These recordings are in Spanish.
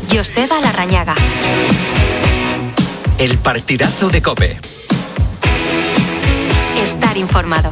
Joseba Larrañaga. El partidazo de COPE. Estar informado.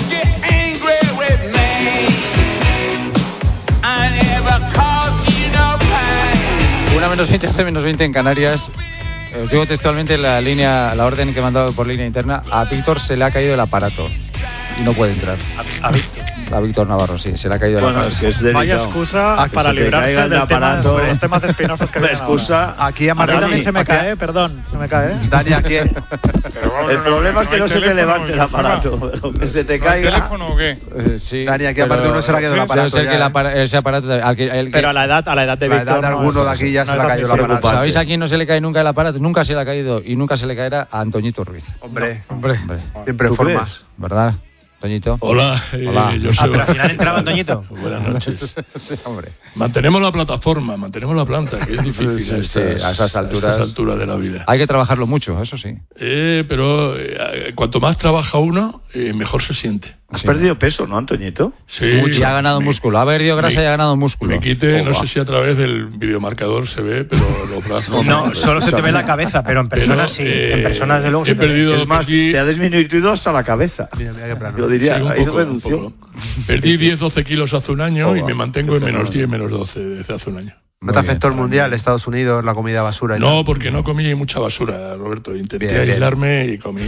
1:20, hace -20 en Canarias. Os digo textualmente la orden que he mandado por línea interna. A Víctor se le ha caído el aparato y no puede entrar. A Víctor Navarro, sí, se le ha caído el aparato. Vaya excusa para librarse de los temas espinosos que vienen ahora. Aquí a mí también se me cae, se me cae. Dani, aquí. El problema es que no se te levante el aparato, que se te caiga. ¿El teléfono o qué? Sí. Dani, aquí aparte uno se le ha caído el aparato. Ese aparato pero a la edad de Víctor. A la edad de alguno de aquí ya se le ha caído el aparato. ¿Sabéis a quién no se le cae nunca el aparato? Nunca se le ha caído y nunca se le caerá a Antoñito Ruiz. Hombre. Siempre en forma. ¿Verdad? Toñito. Hola, yo soy. Pero al final entraba Toñito. Buenas noches. Sí, hombre. Mantenemos la plataforma, mantenemos la planta, que es difícil a esas alturas de la vida. Hay que trabajarlo mucho, eso sí. Pero cuanto más trabaja uno, mejor se siente. Has perdido peso, ¿no, Antoñito? Sí. Mucho. Y ha ganado músculo. Ha perdido grasa y ha ganado músculo. Me quite, no sé si a través del videomarcador se ve, pero los brazos. No, solo se te ve la cabeza, pero en personas sí. En personas de luego he perdido. Es más, te ha disminuido hasta la cabeza. Yo diría, hay reducción. Perdí 10-12 kilos hace un año y me mantengo en -10, -12 desde hace un año. ¿No te afectó el Mundial, Estados Unidos, la comida basura? No, porque no comí mucha basura, Roberto. Intenté aislarme y comí.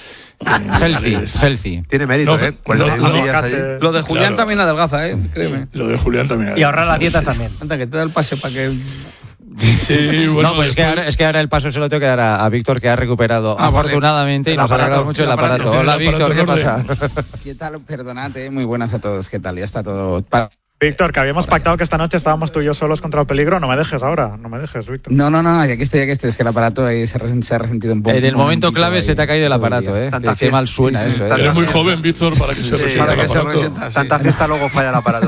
Healthy. Tiene mérito, 41 días allí. Lo de Julián también adelgaza, créeme. Lo de Julián también. Y ahorrar las dietas también. Anda, que te da el pase para que... Sí, bueno, no, pues es que ahora el paso se lo tengo que dar a Víctor, que ha recuperado afortunadamente y nos ha alegrado mucho el aparato. Hola, Víctor, ¿qué pasa? ¿Qué tal? Perdonad, muy buenas a todos. ¿Qué tal? Ya está todo... Víctor, que habíamos pactado que esta noche estábamos tú y yo solos contra el peligro. No me dejes ahora, Víctor. No, aquí estoy. Es que el aparato ahí se ha resentido un poco. En el momento clave se te ha caído el aparato, Qué mal suena eso, Eres muy joven, Víctor, para que se resienta el aparato. Tanta fiesta luego falla el aparato.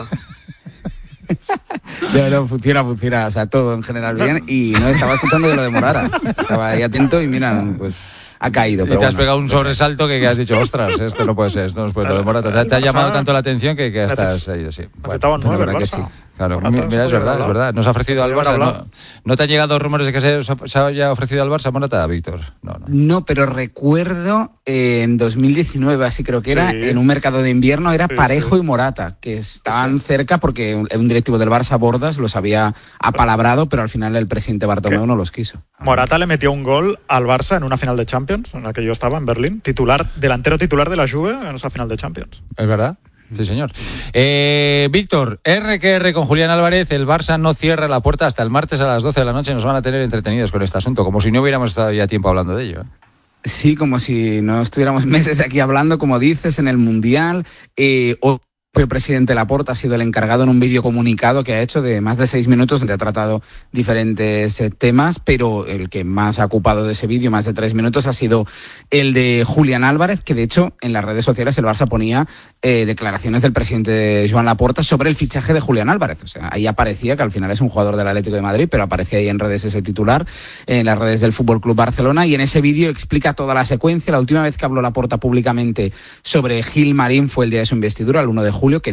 No, funciona, o sea, todo en general bien. Y no estaba escuchando de lo de Morata. Estaba ahí atento y mira, pues ha caído. Y te has pegado un sobresalto que has dicho, ostras, esto no puede ser, lo de Morata. Te ha llamado tanto la atención que estás ahí, sí. Necesitaban 9, ¿verdad que sí? Claro, mira, es verdad. Nos ha ofrecido al Barça. ¿No te han llegado rumores de que se haya ofrecido al Barça Morata, Víctor? No, pero recuerdo en 2019, así creo que era, en un mercado de invierno, era Parejo y Morata, que estaban cerca porque un directivo del Barça, Bordas, los había apalabrado, pero al final el presidente Bartomeu no los quiso. Morata le metió un gol al Barça en una final de Champions, en la que yo estaba, en Berlín, delantero titular de la Juve en esa final de Champions. ¿Es verdad? Sí, señor. Víctor, R con Julián Álvarez. El Barça no cierra la puerta hasta el martes a las 12 de la noche. Nos van a tener entretenidos con este asunto, como si no hubiéramos estado ya tiempo hablando de ello. Sí, como si no estuviéramos meses aquí hablando, como dices, en el Mundial. El presidente Laporta ha sido el encargado en un vídeo comunicado que ha hecho de más de 6 minutos, donde ha tratado diferentes temas, pero el que más ha ocupado de ese vídeo, más de 3 minutos, ha sido el de Julián Álvarez, que de hecho en las redes sociales el Barça ponía declaraciones del presidente Joan Laporta sobre el fichaje de Julián Álvarez. O sea, ahí aparecía, que al final es un jugador del Atlético de Madrid, pero aparecía ahí en redes ese titular, en las redes del Fútbol Club Barcelona, y en ese vídeo explica toda la secuencia. La última vez que habló Laporta públicamente sobre Gil Marín fue el día de su investidura, el 1 de julio, que